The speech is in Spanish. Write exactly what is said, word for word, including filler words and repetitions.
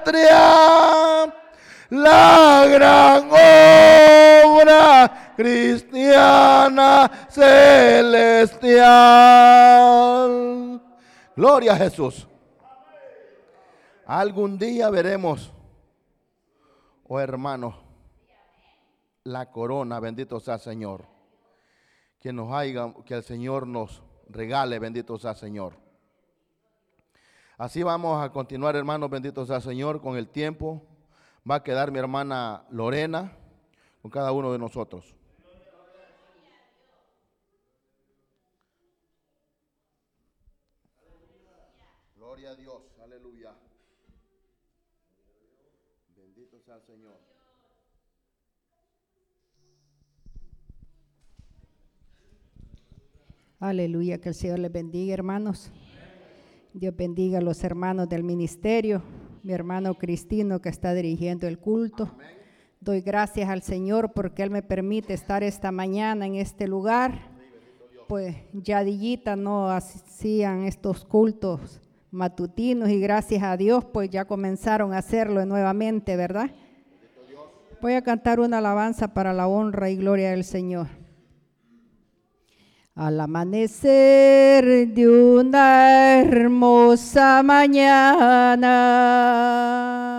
patria, la gran obra cristiana celestial. Gloria a Jesús. Algún día veremos, oh hermanos, la corona, bendito sea el Señor. Que nos haya, que el Señor nos regale, bendito sea el Señor. Así vamos a continuar, hermanos, bendito sea el Señor. Con el tiempo va a quedar mi hermana Lorena con cada uno de nosotros. Gloria a Dios, aleluya. Bendito sea el Señor. Aleluya, que el Señor les bendiga, hermanos. Dios bendiga a los hermanos del ministerio, mi hermano Cristino que está dirigiendo el culto. Amén. Doy gracias al Señor porque Él me permite estar esta mañana en este lugar. Pues ya Dillita no hacían estos cultos matutinos y gracias a Dios pues ya comenzaron a hacerlo nuevamente, ¿verdad? Voy a cantar una alabanza para la honra y gloria del Señor. Al amanecer de una hermosa mañana,